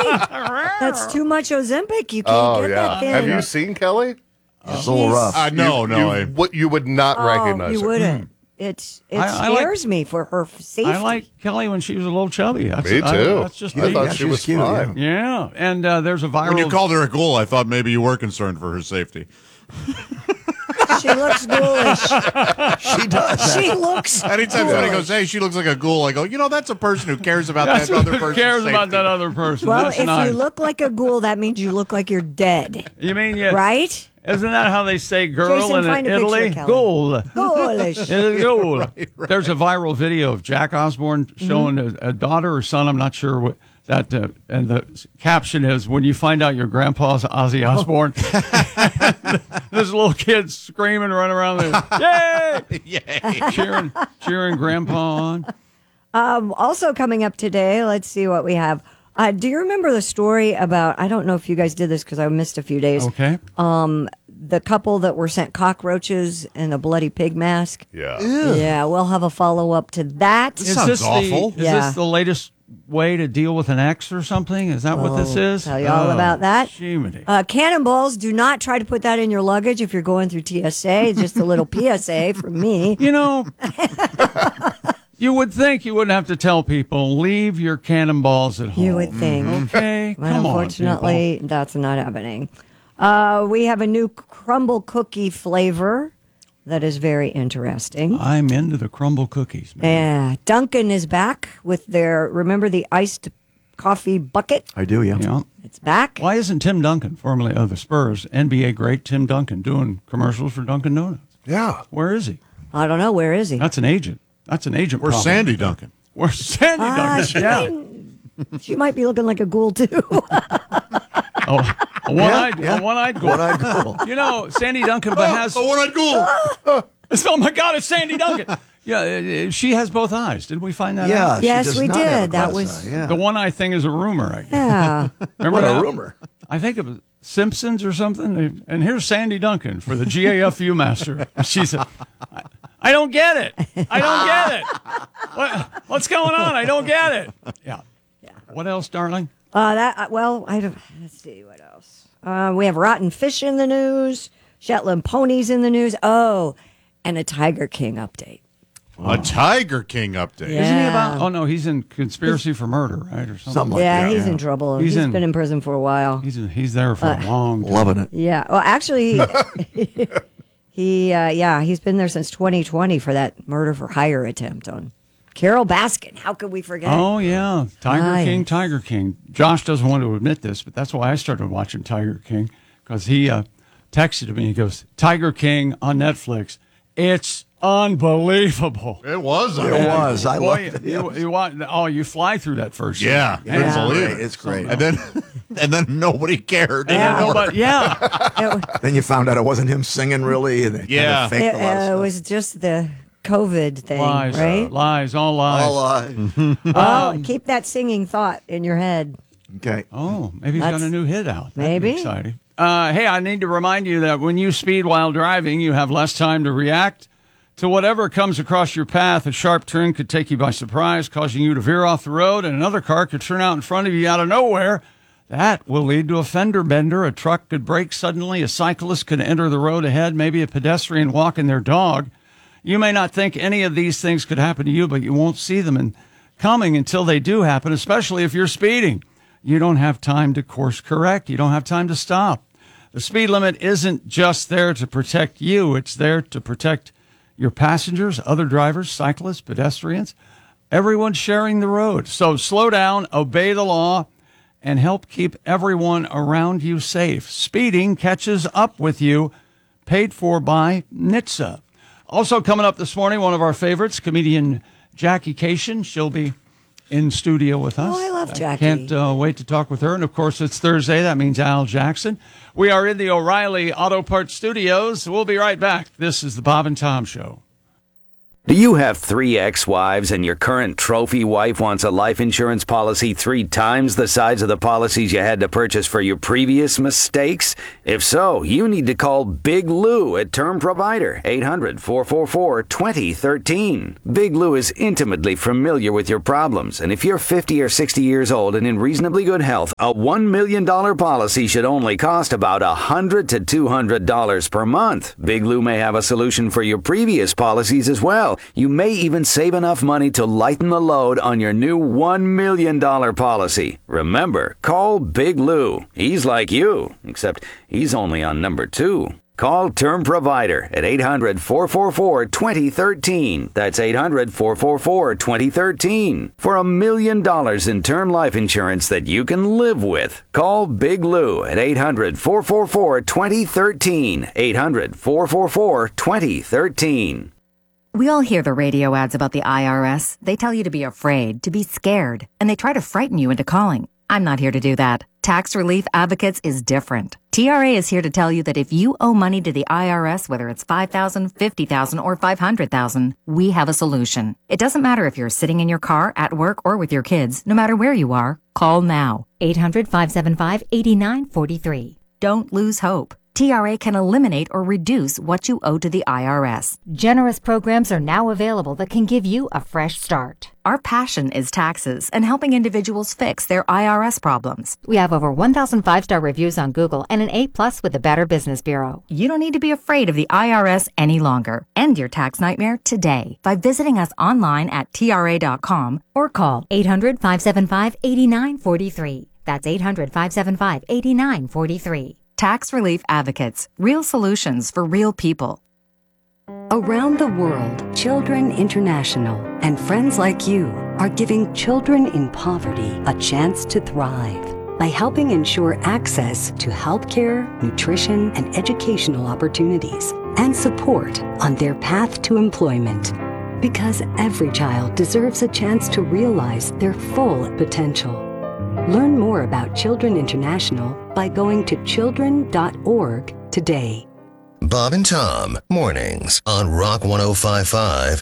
Right? That's too much Ozempic. You can't get that thing. Have you seen Kelly? It's a little rough. No. You would not recognize you her. wouldn't. It scares me for her safety. I like Kelly when she was a little chubby. Me too. That's just I thought she was cute, fine. Yeah, and there's a viral. When you called her a ghoul, I thought maybe you were concerned for her safety. She looks ghoulish. She does. She looks. Anytime somebody goes, "Hey, she looks like a ghoul," I go, that's a person who cares about that other person. Cares about that other person. Well, That's if nice. you look like a ghoul, that means you look like you're dead. You mean Right? Isn't that how they say girl Jason, in find a Italy? picture, Kelly. Ghoul. Ghoulish. It is ghoul. Right. There's a viral video of Jack Osborne showing a daughter or son. I'm not sure what that. And the caption is, "When you find out your grandpa's Ozzy Osbourne." This little kid screaming, running around there, yay, yay, cheering grandpa on. Also coming up today, let's see what we have. Do you remember the story about, I don't know if you guys did this because I missed a few days. Okay. The couple that were sent cockroaches and a bloody pig mask. Yeah. Yeah, we'll have a follow-up to that. Sounds awful. Is this the latest way to deal with an ex or something? Is that what this is? Tell you all about that. Jiminy. Cannonballs, do not try to put that in your luggage if you're going through TSA. Just a little PSA from me. You would think you wouldn't have to tell people, leave your cannonballs at home. You would think. Okay, But come on, unfortunately, people. that's not happening. We have a new crumble cookie flavor that is very interesting. I'm into the crumble cookies, man. Yeah, Dunkin' is back with remember the iced coffee bucket? I do, yeah. Yeah. It's back. Why isn't Tim Duncan, formerly of the Spurs, NBA great Tim Duncan, doing commercials for Dunkin' Donuts? Yeah. Where is he? I don't know. Where is he? That's an agent. Where's Where's Sandy Duncan? Where's Sandy Duncan? She might be looking like a ghoul, too. A one-eyed ghoul. One-eyed ghoul. Sandy Duncan has... A one-eyed ghoul. Oh, my God, it's Sandy Duncan. Yeah, she has both eyes. Did we find that out? Yeah. she Yes, does we not have did. a That glass was- eye, yeah. The one eye thing is a rumor, I guess. Yeah. Remember What that? a rumor. I think it was Simpsons or something. And here's Sandy Duncan for the GAFU master. She said, I don't get it. I don't get it. What's going on? I don't get it. Yeah. What else, darling? I don't. Let's see what else. We have rotten fish in the news. Shetland ponies in the news. Oh, and a Tiger King update. A Tiger King update. Yeah. Isn't he about? Oh no, he's in conspiracy for murder, right, or something. Something like Yeah, that. he's in trouble. He's been in prison for a while. He's there for a long time. Loving it. Yeah. Well, actually, he's been there since 2020 for that murder for hire attempt on Carol Baskin. How could we forget? Oh yeah, Yes. Tiger King. Josh doesn't want to admit this, but that's why I started watching Tiger King, because he texted me. He goes, "Tiger King on Netflix. It's unbelievable." It was. It was. I Boy, loved it. you fly through that first. Yeah, scene. couldn't believe it. It's great. And then nobody cared. Then you found out it wasn't him singing really. And they Yeah. kind of faked a lot of It stuff. was just the COVID thing, Lies, right? lies, all lies. All lies. Well, keep that singing thought in your head. Okay. Oh, maybe he's got a new hit out. That'd be Maybe. exciting. Hey, I need to remind you that when you speed while driving, you have less time to react to whatever comes across your path. A sharp turn could take you by surprise, causing you to veer off the road, and another car could turn out in front of you out of nowhere. That will lead to a fender bender. A truck could brake suddenly. A cyclist could enter the road ahead. Maybe a pedestrian walking their dog. You may not think any of these things could happen to you, but you won't see them coming until they do happen, especially if you're speeding. You don't have time to course correct. You don't have time to stop. The speed limit isn't just there to protect you. It's there to protect your passengers, other drivers, cyclists, pedestrians, everyone sharing the road. So slow down, obey the law, and help keep everyone around you safe. Speeding catches up with you. Paid for by NHTSA. Also coming up this morning, one of our favorites, comedian Jackie Cation. She'll be in studio with us. Oh, I love Jackie. Can't wait to talk with her. And, of course, it's Thursday. That means Al Jackson. We are in the O'Reilly Auto Parts Studios. We'll be right back. This is the Bob and Tom Show. Do you have 3 ex-wives and your current trophy wife wants a life insurance policy 3 times the size of the policies you had to purchase for your previous mistakes? If so, you need to call Big Lou at Term Provider, 800-444-2013. Big Lou is intimately familiar with your problems, and if you're 50 or 60 years old and in reasonably good health, a $1 million policy should only cost about $100 to $200 per month. Big Lou may have a solution for your previous policies as well. You may even save enough money to lighten the load on your new $1 million policy. Remember, call Big Lou. He's like you, except he's only on number 2. Call Term Provider at 800-444-2013. That's 800-444-2013. For $1 million in term life insurance that you can live with. Call Big Lou at 800-444-2013. 800-444-2013. We all hear the radio ads about the IRS. They tell you to be afraid, to be scared, and they try to frighten you into calling. I'm not here to do that. Tax Relief Advocates is different. TRA is here to tell you that if you owe money to the IRS, whether it's $5,000, $50,000, or $500,000, we have a solution. It doesn't matter if you're sitting in your car, at work, or with your kids. No matter where you are, call now. 800-575-8943. Don't lose hope. TRA can eliminate or reduce what you owe to the IRS. Generous programs are now available that can give you a fresh start. Our passion is taxes and helping individuals fix their IRS problems. We have over 1,000 5-star reviews on Google and an A+ with the Better Business Bureau. You don't need to be afraid of the IRS any longer. End your tax nightmare today by visiting us online at TRA.com or call 800-575-8943. That's 800-575-8943. Tax Relief Advocates. Real solutions for real people. Around the world, Children International and friends like you are giving children in poverty a chance to thrive by helping ensure access to healthcare, nutrition, and educational opportunities and support on their path to employment. Because every child deserves a chance to realize their full potential. Learn more about Children International by going to children.org today. Bob and Tom, mornings on Rock 105.5